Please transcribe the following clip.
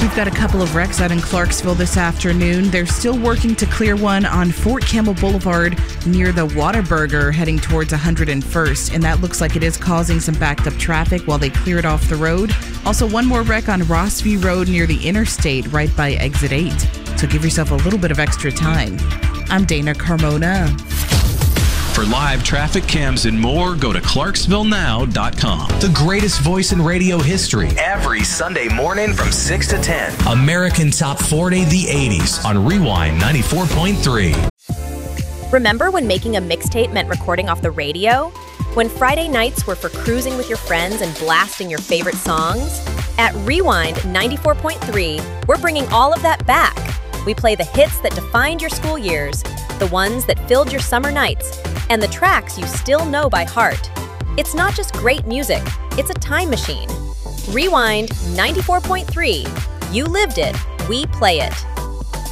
We've got a couple of wrecks out in Clarksville this afternoon. They're still working to clear one on Fort Campbell Boulevard near the Whataburger heading towards 101st. And that looks like it is causing some backed up traffic while they clear it off the road. Also, one more wreck on Rossview Road near the interstate right by exit 8. So give yourself a little bit of extra time. I'm Dana Carmona. For live traffic cams and more, go to ClarksvilleNow.com. The greatest voice in radio history. Every Sunday morning from 6 to 10. American Top 40, the 80s on Rewind 94.3. Remember when making a mixtape meant recording off the radio? When Friday nights were for cruising with your friends and blasting your favorite songs? At Rewind 94.3, we're bringing all of that back. We play the hits that defined your school years, the ones that filled your summer nights, and the tracks you still know by heart. It's not just great music, it's a time machine. Rewind 94.3. You lived it, we play it.